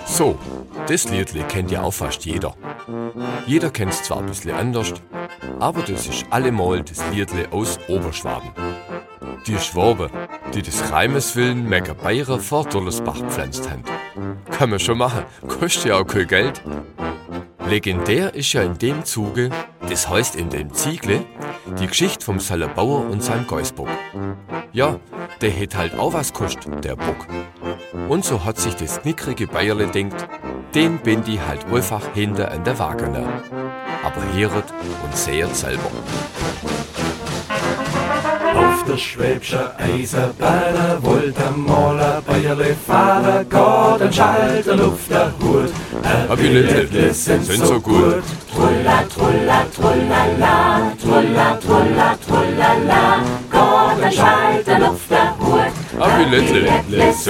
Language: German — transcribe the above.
So, das Liedle kennt ja auch fast jeder. Jeder kennt's zwar ein bisschen anders, aber das ist allemal das Liedle aus Oberschwaben. Die Schwaben, die des Reimes willen Mecker Bayern vor Dollersbach gepflanzt haben. Kann man schon machen, kostet ja auch kein Geld. Legendär ist ja in dem Zuge, das heißt in dem Ziegle, die Geschichte vom Sallerbauer und seinem Geißbock. Ja, der hätt halt auch was kostet, der Bock. Und so hat sich das knickrige Bayerle denkt, den bin die halt einfach hinter an der Wagener. Aber hört und seht selber. Auf der Schwäbscher Eiserbahn wollt der Maler Bayerle fahren, geht ein Schalter auf der Hut. Aber die Liedle sind so gut. Trulla, trulla, trullala, trulla, trulla, trullala, geht ein Schalter auf der Hut. Aber die Liedle sind